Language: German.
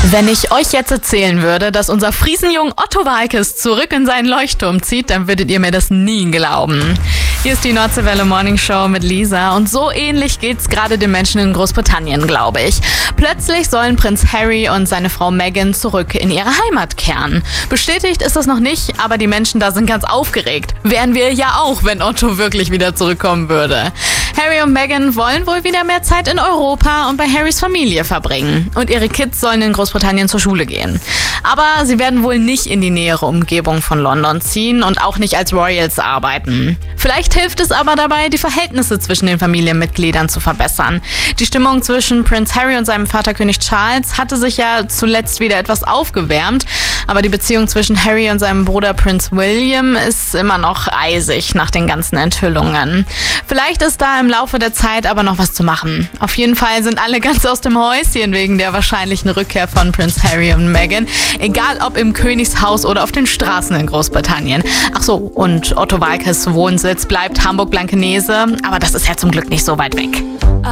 Wenn ich euch jetzt erzählen würde, dass unser Friesenjung Otto Waalkes zurück in seinen Leuchtturm zieht, dann würdet ihr mir das nie glauben. Hier ist die Nordseewelle Morning Show mit Lisa und so ähnlich geht's gerade den Menschen in Großbritannien, glaube ich. Plötzlich sollen Prinz Harry und seine Frau Meghan zurück in ihre Heimat kehren. Bestätigt ist das noch nicht, aber die Menschen da sind ganz aufgeregt. Wären wir ja auch, wenn Otto wirklich wieder zurückkommen würde. Harry und Meghan wollen wohl wieder mehr Zeit in Europa und bei Harrys Familie verbringen. Und ihre Kids sollen in Großbritannien zur Schule gehen. Aber sie werden wohl nicht in die nähere Umgebung von London ziehen und auch nicht als Royals arbeiten. Vielleicht hilft es aber dabei, die Verhältnisse zwischen den Familienmitgliedern zu verbessern. Die Stimmung zwischen Prinz Harry und seinem Vater König Charles hatte sich ja zuletzt wieder etwas aufgewärmt. Aber die Beziehung zwischen Harry und seinem Bruder Prinz William ist immer noch eisig nach den ganzen Enthüllungen. Vielleicht ist da im Laufe der Zeit aber noch was zu machen. Auf jeden Fall sind alle ganz aus dem Häuschen wegen der wahrscheinlichen Rückkehr von Prinz Harry und Meghan. Egal ob im Königshaus oder auf den Straßen in Großbritannien. Ach so, und Otto Waalkes Wohnsitz bleibt Hamburg-Blankenese, aber das ist ja zum Glück nicht so weit weg.